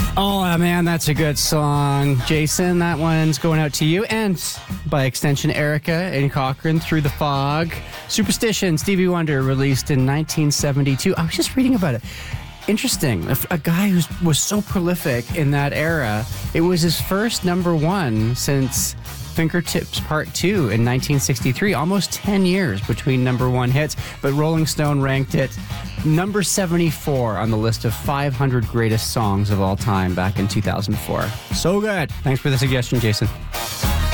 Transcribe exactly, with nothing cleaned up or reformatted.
Oh, man, that's a good song. Jason, that one's going out to you. And by extension, Erica and Cochran, Through the Fog. Superstition, Stevie Wonder, released in nineteen seventy-two. I was just reading about it. Interesting. A, a guy who was so prolific in that era. It was his first number one since Fingertips Part two in nineteen sixty-three. Almost ten years between number one hits. But Rolling Stone ranked it number seventy-four on the list of five hundred greatest songs of all time back in two thousand four. So good. Thanks for the suggestion, Jason.